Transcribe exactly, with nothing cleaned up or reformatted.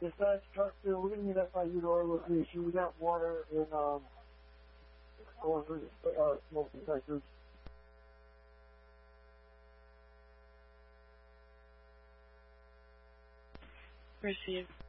Dispatch truck two, we're gonna meet up by Eudora location. We got water and um going for uh smoke detectors. Received.